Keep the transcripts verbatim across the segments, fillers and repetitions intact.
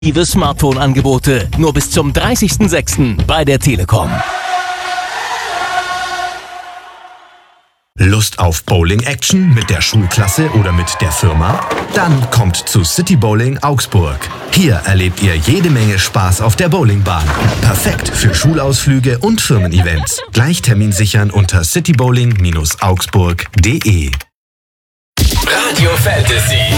Smartphone-Angebote nur bis zum dreißigsten sechsten bei der Telekom. Lust auf Bowling-Action mit der Schulklasse oder mit der Firma? Dann kommt zu City Bowling Augsburg. Hier erlebt ihr jede Menge Spaß auf der Bowlingbahn. Perfekt für Schulausflüge und Firmen-Events. Gleich Termin sichern unter citybowling augsburg punkt de. Radio Fantasy.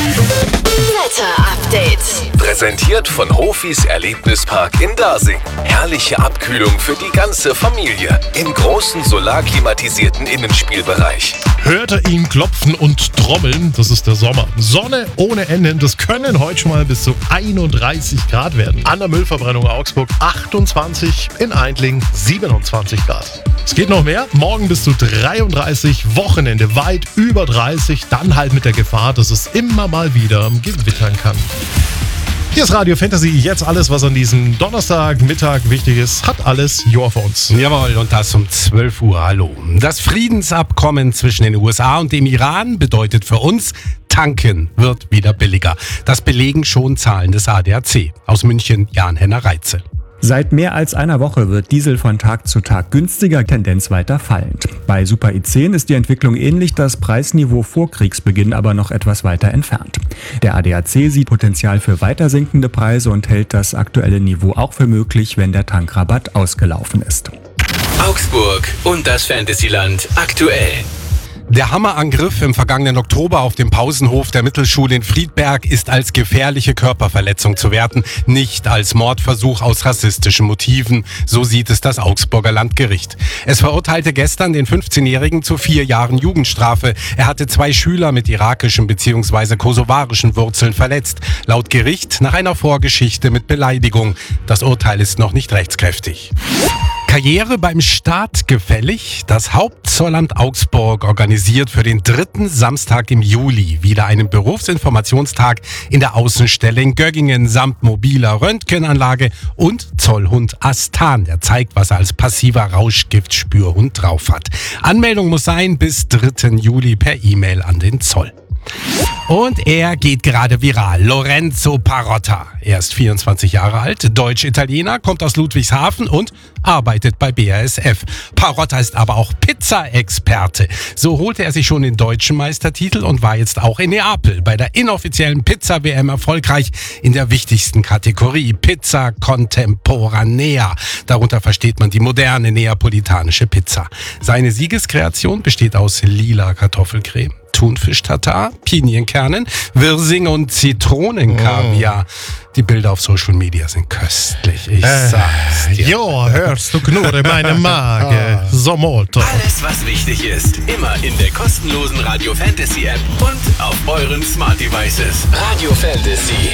Wetter-Update. Präsentiert von Hofis Erlebnispark in Dasing. Herrliche Abkühlung für die ganze Familie. Im großen solarklimatisierten Innenspielbereich. Hört er ihn klopfen und trommeln, das ist der Sommer. Sonne ohne Ende, das können heute schon mal bis zu einunddreißig Grad werden. An der Müllverbrennung Augsburg achtundzwanzig, in Aindling siebenundzwanzig Grad. Es geht noch mehr, morgen bis zu dreiunddreißig, Wochenende weit über dreißig, dann halt mit der Gefahr, dass es immer mal wieder gewittern kann. Hier ist Radio Fantasy, jetzt alles, was an diesem Donnerstagmittag wichtig ist, hat alles Joa für uns. Jawohl, und das um zwölf Uhr, hallo. Das Friedensabkommen zwischen den U S A und dem Iran bedeutet für uns, tanken wird wieder billiger. Das belegen schon Zahlen des A D A C. Aus München, Jan-Henner Reitze. Seit mehr als einer Woche wird Diesel von Tag zu Tag günstiger, Tendenz weiter fallend. Bei Super I zehn ist die Entwicklung ähnlich, das Preisniveau vor Kriegsbeginn aber noch etwas weiter entfernt. Der A D A C sieht Potenzial für weiter sinkende Preise und hält das aktuelle Niveau auch für möglich, wenn der Tankrabatt ausgelaufen ist. Augsburg und das Fantasyland aktuell. Der Hammerangriff im vergangenen Oktober auf dem Pausenhof der Mittelschule in Friedberg ist als gefährliche Körperverletzung zu werten, nicht als Mordversuch aus rassistischen Motiven. So sieht es das Augsburger Landgericht. Es verurteilte gestern den fünfzehnjährigen zu vier Jahren Jugendstrafe. Er hatte zwei Schüler mit irakischen bzw. kosovarischen Wurzeln verletzt. Laut Gericht nach einer Vorgeschichte mit Beleidigung. Das Urteil ist noch nicht rechtskräftig. Karriere beim Staat gefällig? Das Hauptzollamt Augsburg organisiert für den dritten Samstag im Juli wieder einen Berufsinformationstag in der Außenstelle in Göggingen samt mobiler Röntgenanlage und Zollhund Astan. Der zeigt, was er als passiver Rauschgiftspürhund drauf hat. Anmeldung muss sein bis dritten Juli per E-Mail an den Zoll. Und er geht gerade viral. Lorenzo Parotta. Er ist vierundzwanzig Jahre alt, Deutsch-Italiener, kommt aus Ludwigshafen und arbeitet bei B A S F. Parotta ist aber auch Pizza-Experte. So holte er sich schon den deutschen Meistertitel und war jetzt auch in Neapel bei der inoffiziellen Pizza-W M erfolgreich in der wichtigsten Kategorie Pizza Contemporanea. Darunter versteht man die moderne neapolitanische Pizza. Seine Siegeskreation besteht aus lila Kartoffelcreme, Thunfisch-Tatar, Pinienkernen, Wirsing und Zitronenkaviar. Die Bilder auf Social Media sind köstlich, ich Äh, sag's dir. Ja, hörst du knurre meine Mage. So molto. Alles, was wichtig ist, immer in der kostenlosen Radio Fantasy App und auf euren Smart Devices. Radio Fantasy.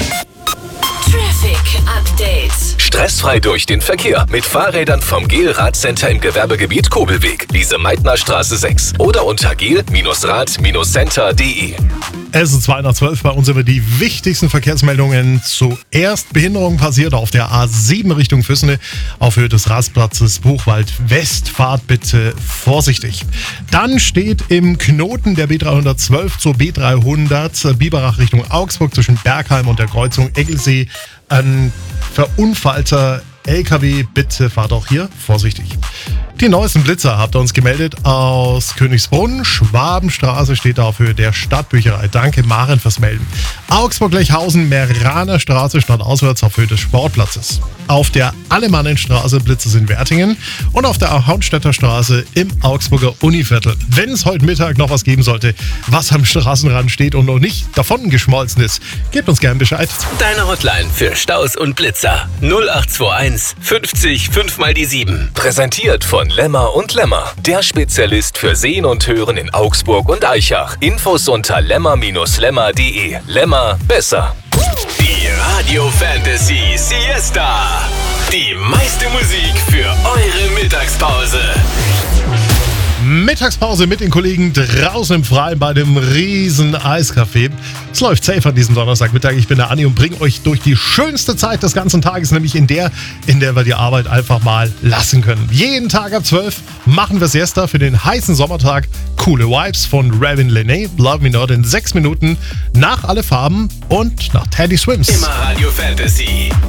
Traffic Update. Stressfrei durch den Verkehr mit Fahrrädern vom Gel Radcenter im Gewerbegebiet Kobelweg, Lise-Meitner-Straße sechs oder unter gel Rad Center punkt de. Es ist zwei nach zwölf, bei uns über die wichtigsten Verkehrsmeldungen. Zuerst Behinderung passiert auf der A sieben Richtung Füssene auf Höhe des Rastplatzes Buchwald West. Fahrt bitte vorsichtig. Dann steht im Knoten der B dreihundertzwölf zur B dreihundert Biberach Richtung Augsburg zwischen Bergheim und der Kreuzung Eggelsee ein verunfallter L K W. Bitte fahrt auch hier vorsichtig. Die neuesten Blitzer habt ihr uns gemeldet aus Königsbrunn. Schwabenstraße steht da auf Höhe der Stadtbücherei. Danke, Maren, fürs Melden. Augsburg-Lechhausen, Meraner Straße, stadtauswärts auf Höhe des Sportplatzes. Auf der Alemannenstraße Blitze sind Wertingen und auf der Haunstädter Straße im Augsburger Univiertel. Wenn es heute Mittag noch was geben sollte, was am Straßenrand steht und noch nicht davon geschmolzen ist, gebt uns gern Bescheid. Deine Hotline für Staus und Blitzer null acht zwei eins fünfzig fünf mal die sieben. Präsentiert von Lemmer und Lemmer, der Spezialist für Sehen und Hören in Augsburg und Aichach. Infos unter lemmer Bindestrich lemmer punkt de. Lemmer, besser. Die Radio Fantasy Siesta. Die meiste Musik für eure Mittagspause. Mittagspause mit den Kollegen draußen im Freien bei dem riesen Eiscafé. Es läuft safe an diesem Donnerstagmittag. Ich bin der Andi und bringe euch durch die schönste Zeit des ganzen Tages, nämlich in der, in der wir die Arbeit einfach mal lassen können. Jeden Tag ab zwölf machen wir Siesta für den heißen Sommertag. Coole Vibes von Ravin Lene, Love Me Not in sechs Minuten nach Alle Farben und nach Teddy Swims. Immer Radio Fantasy.